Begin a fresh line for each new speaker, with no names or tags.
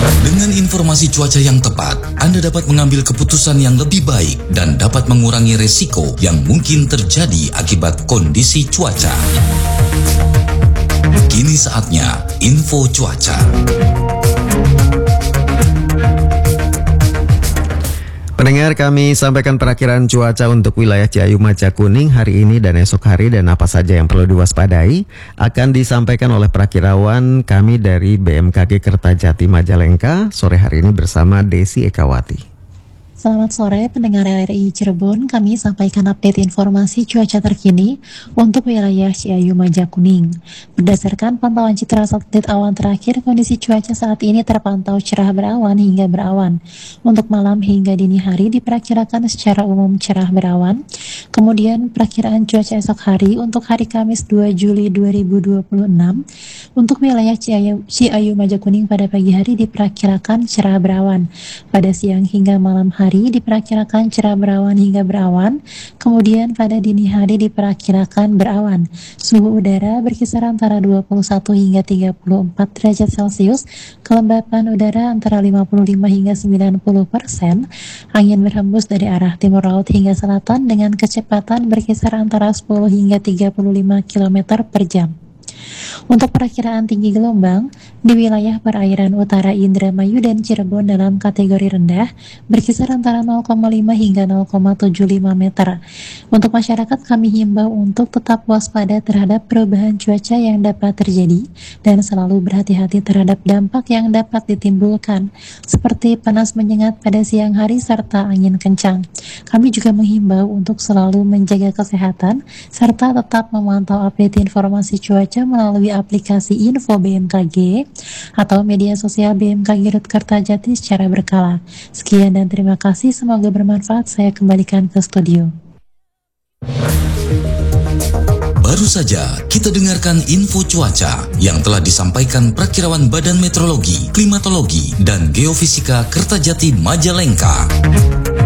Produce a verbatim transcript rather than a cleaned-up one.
Dengan informasi cuaca yang tepat, Anda dapat mengambil keputusan yang lebih baik dan dapat mengurangi resiko yang mungkin terjadi akibat kondisi cuaca. Kini saatnya info cuaca.
Pendengar, kami sampaikan perakiraan cuaca untuk wilayah Ciayu Majakuning hari ini dan esok hari, dan apa saja yang perlu diwaspadai akan disampaikan oleh perakirawan kami dari B M K G Kertajati Majalengka sore hari ini bersama Desi Ekawati.
Selamat sore pendengar R R I Cirebon, kami sampaikan update informasi cuaca terkini untuk wilayah Ciayu Majakuning. Berdasarkan pantauan citra satelit awan terakhir, kondisi cuaca saat ini terpantau cerah berawan hingga berawan. Untuk malam hingga dini hari diperkirakan secara umum cerah berawan. Kemudian perakiraan cuaca esok hari untuk hari Kamis dua Juli dua ribu dua puluh enam untuk wilayah Ciayu, Ciayu Majakuning pada pagi hari diperkirakan cerah berawan. Pada siang hingga malam hari Hari diperkirakan cerah berawan hingga berawan, kemudian pada dini hari diperkirakan berawan. Suhu udara berkisar antara dua puluh satu hingga tiga puluh empat derajat Celcius, kelembapan udara antara lima puluh lima hingga sembilan puluh persen, angin berhembus dari arah timur laut hingga selatan dengan kecepatan berkisar antara sepuluh hingga tiga puluh lima kilometer per jam. Untuk perakiraan tinggi gelombang di wilayah perairan utara Indramayu dan Cirebon dalam kategori rendah berkisar antara nol koma lima hingga nol koma tujuh lima meter. Untuk masyarakat kami himbau untuk tetap waspada terhadap perubahan cuaca yang dapat terjadi dan selalu berhati-hati terhadap dampak yang dapat ditimbulkan seperti panas menyengat pada siang hari serta angin kencang. Kami juga menghimbau untuk selalu menjaga kesehatan serta tetap memantau update informasi cuaca melalui aplikasi Info B M K G atau media sosial B M K G Kertajati secara berkala. Sekian dan terima kasih, semoga bermanfaat. Saya kembalikan ke studio.
Baru saja kita dengarkan info cuaca yang telah disampaikan Perakirawan Badan Meteorologi, Klimatologi, dan Geofisika Kertajati Majalengka.